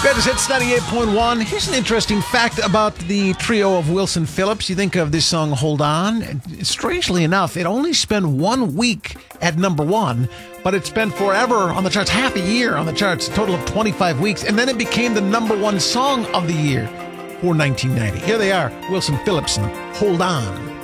Greatest Hits 98.1. Here's an interesting fact about the trio of Wilson Phillips. You think of this song, Hold On. Strangely enough, it only spent 1 week at number one, but it spent forever on the charts, half a year on the charts, a total of 25 weeks, and then it became the number one song of the year for 1990. Here they are, Wilson Phillips and Hold On.